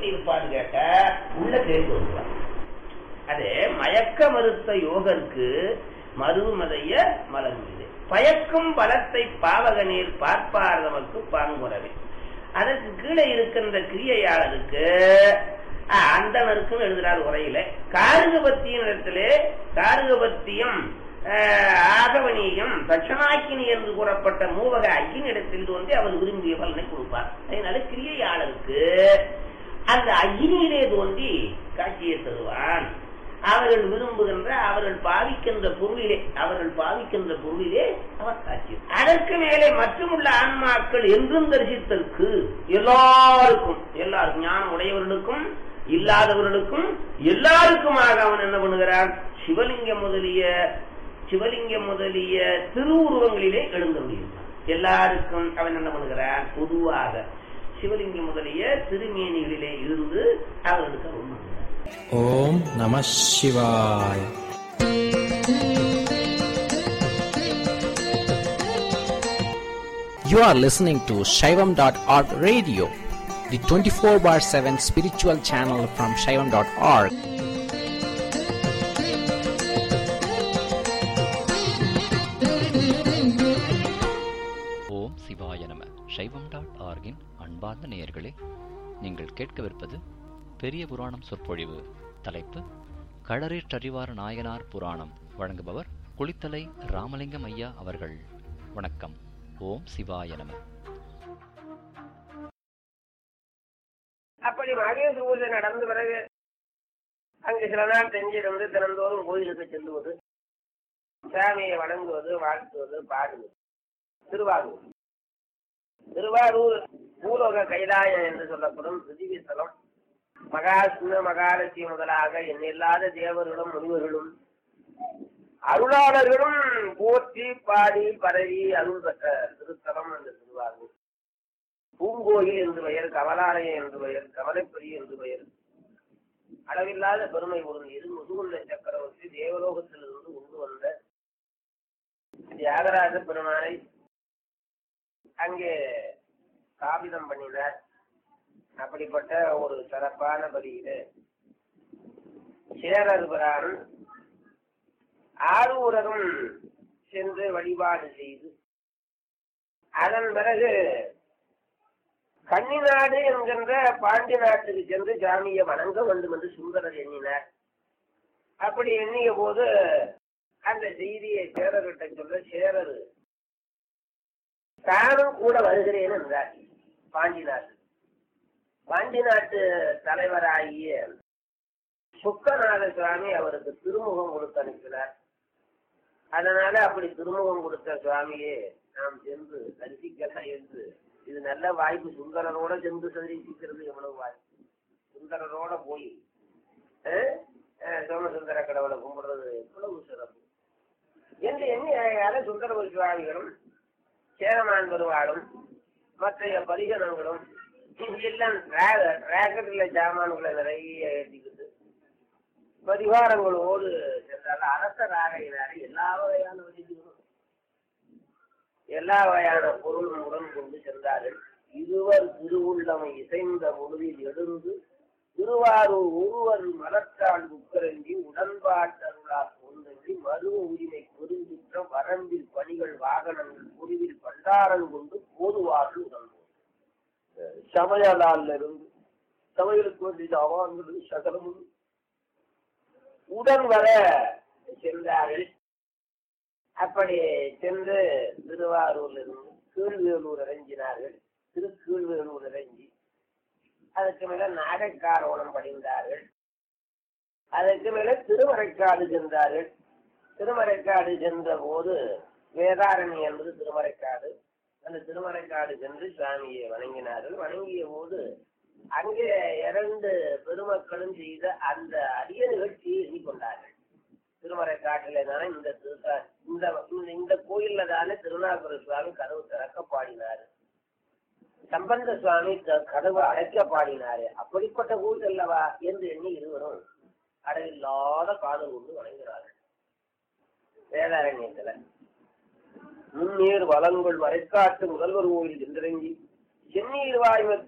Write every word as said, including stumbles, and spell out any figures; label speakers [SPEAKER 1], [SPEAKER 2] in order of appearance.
[SPEAKER 1] இருப்பான்னு கேட்ட உள்ள கேட்டு வருவார். அது மயக்க மறுத்த யோகருக்கு மருமதைய மலர்ந்தது பயக்கும் பலத்தை பாவகநீர் பார்ப்பார் நமக்கு பாங்குறவே. அதற்கு கீழே இருக்கின்ற கிரியையாளருக்கு அந்தனருக்கும் எழுதுறார் உரையில. காருகபத்தியின் இடத்திலே காருகபத்தியம் ஆகவனியம் தட்சணாக்கினி என்று கூறப்பட்ட மூவக அக்கினிடத்தில் தோன்றி அவர் விரும்பிய பலனை கொடுப்பார். அதனால கிரியையாளருக்கு அந்த அக்னியிலே தோன்றி காட்சியை தருவான். அவர்கள் விரும்புகின்ற அவர்கள் பாவிக்கின்ற பொருளிலே அவர்கள் பாவிக்கின்ற பொருளிலே அவர் காட்சி. அதற்கு மேலே மற்றுமுள்ள ஆன்மாக்கள் என்றும் தரிசித்தற்கு எல்லாருக்கும் எல்லாருக்கும் ஞானம் உடையவர்களுக்கும் இல்லாதவர்களுக்கும் எல்லாருக்குமாக அவன் என்ன பண்ணுகிறான்? சிவலிங்கம் முதலிய சிவலிங்கம் முதலிய திருவுருவங்களிலே எழுந்தருளியிருந்தான். எல்லாருக்கும் அவன் என்ன பண்ணுகிறான்? பொதுவாக சிவலிங்கம் முதலிய திருமேனிகளிலே இருந்து அவர்களுக்கு அருள் பண்ணுகிறான்.
[SPEAKER 2] ஓம் நம சிவாய. You are listening to Shaivam dot org radio, the twenty-four bar seven spiritual channel from Shaivam dot org.
[SPEAKER 3] ஓம் சிவாய நம. சைவம் டாட் ஆர்கின் அன்பார்ந்த நேயர்களே, நீங்கள் கேட்கவிருப்பது பெரிய புராணம் சொற்பொழிவு. தலைப்பு களரேற்றறிவார் நாயனார் புராணம். வழங்குபவர் குளித்தலை ராமலிங்கம் ஐயா அவர்கள். வணக்கம். ஓம் சிவாய நம.
[SPEAKER 1] அப்படி மகேஸ்வர பூஜை நடந்த பிறகு அங்கு சில நாள் தெஞ்சிருந்து தினந்தோறும் கோயிலுக்கு செல்லுவது, சாமியை வணங்குவது, வாழ்த்துவது, பாடுவது. திருவாரூர் திருவாரூர் பூலோக கைலாயம் என்று சொல்லப்படும் பிருத்திவிஸ்தலம். மகாசிவ மகாலட்சுமி முதலாக எண்ணில்லாத தேவர்களும் முனிவர்களும் அருளாளர்களும் போற்றி பாடி பரவி அருள் பெற்ற திருத்தலம் அந்த திருவாரூர். பூங்கோயில் என்று பெயர், கமலாலயம் என்று பெயர், கமலைப்பரி என்று பெயர். அளவில்லாத பெருமை பொருந்தியது. முதுகுள்ள சக்கரவர்த்தி தேவலோகத்திலிருந்து கொண்டு வந்த தியாகராஜ பெருமானை அங்கே காபிதம் பண்ணினார். அப்படிப்பட்ட ஒரு சிறப்பான பலியில சேரர் பிரான் ஆரூரரும் சென்று வழிபாடு செய்து, அதன் பிறகு கன்னிநாடு என்கின்ற பாண்டி நாட்டுக்கு சென்று சாமியை வணங்க வேண்டும் என்று சுந்தரர் எண்ணினார். அப்படி எண்ணிய போது அந்த செய்தியை சேரர்கிட்ட சொல்ல, சேரர் தானும் கூட வருகிறேன் என்றார். பாண்டி நாட்டு பாண்டி நாட்டு தலைவராகிய சுக்கநாத சுவாமி அவருக்கு திருமுகம் கொடுத்து அனுப்பினார். அதனால அப்படி திருமுகம் கொடுத்த சுவாமியே நாம் சென்று தரிசிக்கலாம் என்று, இது நல்ல வாய்ப்பு. சுந்தரரோட சென்று தரிசிக்கிறது எவ்வளவு வாய்ப்பு. சுந்தரரோட போய் சோமசுந்தர கடவுளை கும்பிடுறது எவ்வளவு சிறப்பு என்று எண்ணி யார சுந்தர சுவாமிகளும் சேரமான் பெருவாளும் மற்ற பரிகணங்களும் எல்லாம் ராக்கெட்ல ஜாமான்களை நிறைய ஏற்றிக்கிட்டு பரிவாரங்களோடு சென்றால் அரசர் ஆகையினாலே எல்லா வகையான வழிகளும் எல்லா வகையான பொருளும் உடன் கொண்டு சென்றார்கள். இருவர் திருவுள்ளமை இசைந்த பொழுதில் எழுந்து திருவாரூர் ஒருவர் மலர்த்தாள் உக்கரங்கி உடன்பாட்டருளால் கொண்டி மருவ உரிமை பெருங்குற்றம் வரம்பில் பணிகள் வாகனங்கள் பொறிவில் பண்டாரன் கொண்டு போதுவார்கள் உடன்போம். சமையலால் இருந்து சமையலுக்கு வேண்டிய அவான்கள் சகலமும் உடன் வர சென்றார்கள். அப்படி சென்று திருவாரூர்ல இருந்து கீழ்வேலூர் இறங்கினார்கள். திரு கீழ்வேலூர் இறங்கி அதுக்கு மேல நாகைக்காரோணம் படிந்தார்கள். அதற்கு மேல திருமறைக்காடு சென்றார்கள். திருமறைக்காடு சென்ற போது வேதாரணி என்பது திருமறைக்காடு. அந்த திருமறைக்காடு சென்று சுவாமியை வணங்கினார்கள். வணங்கிய போது அங்கே இரண்டு பெருமக்களும் செய்த அந்த அரிய நிகழ்ச்சியை எண்ணிக்கொண்டார்கள். திருமறைக்காட்டில தானே இந்த இந்த இந்த கோயில்ல தானே திருநாகர சுவாமி கதவு திறக்க பாடினாரு, சம்பந்த சுவாமி கதவு அடைக்க பாடினாரு. அப்படிப்பட்ட கோயில் அல்லவா என்று எண்ணி இருவரும் அடையில்லாத காதல் கொண்டு வணங்கினார்கள். வேதாரண்யத்துல முன்னீர் வளங்கள் மறைக்காட்டு முதல்வர் கோயில் என்றிறங்கி சென்னீர் வாய்மத்து